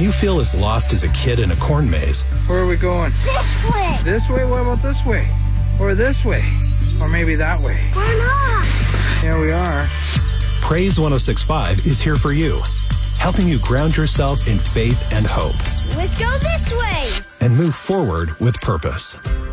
you feel as lost as a kid in a corn maze, Where are we going? This way. This way? What about this way? Or this way? Or maybe that way? We're not. Yeah, we are. Praise 106.5 is here for you, helping you ground yourself in faith and hope Let's go this way. and move forward with purpose.